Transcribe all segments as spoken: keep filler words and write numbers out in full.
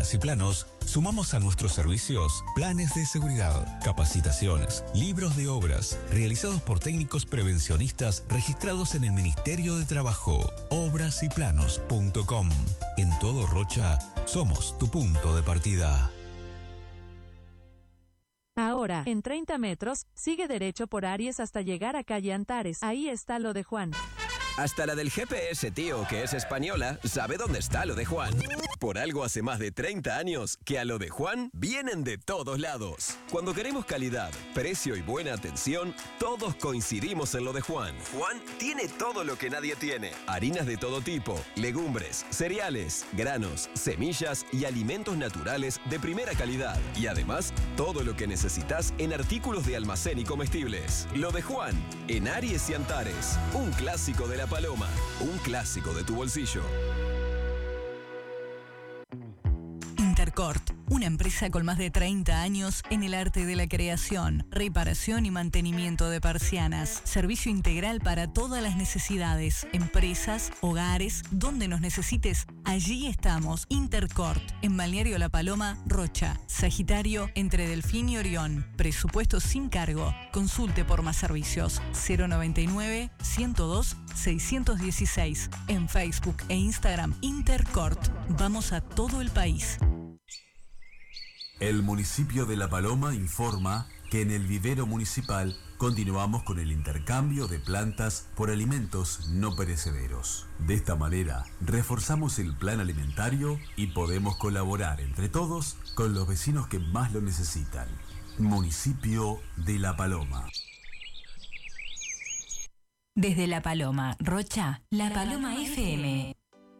Obras y Planos, sumamos a nuestros servicios planes de seguridad, capacitaciones, libros de obras, realizados por técnicos prevencionistas registrados en el Ministerio de Trabajo. obras y planos punto com. En todo Rocha, somos tu punto de partida. Ahora, en treinta metros, sigue derecho por Aries hasta llegar a calle Antares. Ahí está lo de Juan. Hasta la del G P S, tío, que es española, sabe dónde está lo de Juan. Por algo hace más de treinta años que a lo de Juan vienen de todos lados. Cuando queremos calidad, precio y buena atención, todos coincidimos en lo de Juan. Juan tiene todo lo que nadie tiene. Harinas de todo tipo, legumbres, cereales, granos, semillas y alimentos naturales de primera calidad. Y además, todo lo que necesitas en artículos de almacén y comestibles. Lo de Juan, en Aries y Antares. Un clásico de la Paloma, un clásico de tu bolsillo. Intercort, una empresa con más de treinta años en el arte de la creación, reparación y mantenimiento de persianas. Servicio integral para todas las necesidades, empresas, hogares, donde nos necesites, allí estamos. Intercort, en Balneario La Paloma, Rocha, Sagitario, entre Delfín y Orión. Presupuesto sin cargo. Consulte por más servicios. cero noventa y nueve, ciento dos, seiscientos dieciséis. En Facebook e Instagram, Intercort. Vamos a todo el país. El municipio de La Paloma informa que en el vivero municipal continuamos con el intercambio de plantas por alimentos no perecederos. De esta manera, reforzamos el plan alimentario y podemos colaborar entre todos con los vecinos que más lo necesitan. Municipio de La Paloma. Desde La Paloma, Rocha, La Paloma F M.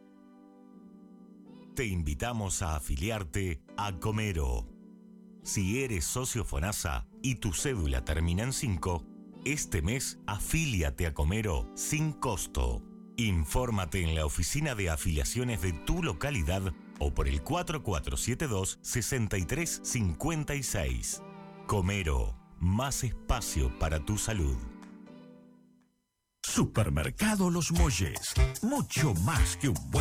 Te invitamos a afiliarte a Comero. Si eres socio FONASA y tu cédula termina en cinco, este mes afíliate a Comero sin costo. Infórmate en la oficina de afiliaciones de tu localidad o por el cuatro cuatro siete dos, seis tres cinco seis. Comero, más espacio para tu salud. Supermercado Los Molles, mucho más que un buen